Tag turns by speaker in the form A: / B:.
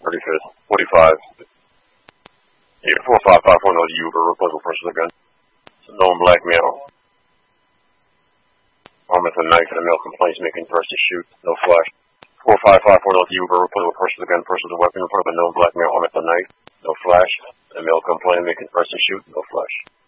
A: 35th, 45. Yeah, 4554 to Uber, reputable person again. Known black male. Armed with a knife and a male complaints making threats to shoot, no flash. 4554 to Uber, reputable person again, person with a weapon in front of a known black male armed with a knife, no flash. A male complainant making threats to shoot, no flash.